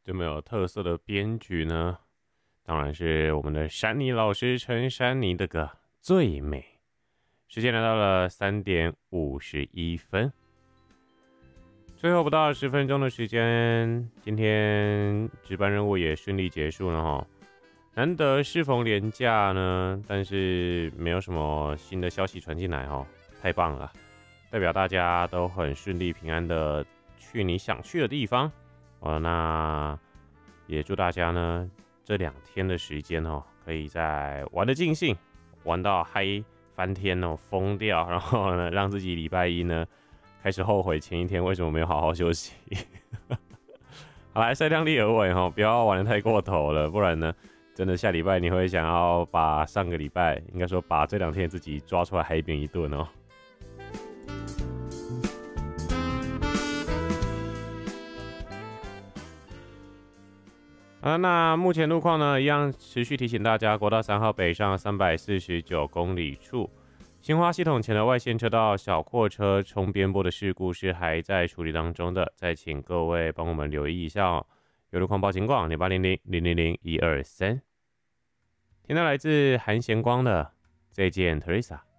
这么有特色的编曲呢？当然是我们的珊妮老师陈珊妮的歌《最美》。时间来到了3:51，最后不到10分钟的时间，今天值班任务也顺利结束了哈。难得适逢连假呢，但是没有什么新的消息传进来哈，太棒了，代表大家都很顺利平安的去你想去的地方。那也祝大家呢这2天的时间哦，可以在玩得尽兴，玩到嗨翻天哦，疯掉，然后呢让自己礼拜一呢开始后悔前一天为什么没有好好休息。好，还是量力而为哈，不要玩得太过头了，不然呢，真的下礼拜你会想要把上个礼拜，应该说把这2天自己抓出来海扁一顿哦。那目前路况呢，一样持续提醒大家，国道3号北上349公里处，新花系统前的外线车道小货车冲边坡的事故是还在处理当中的，再请各位帮我们留意一下哦。有路况报情况0800-000-123。听到来自韩贤光的《再见 Teresa》。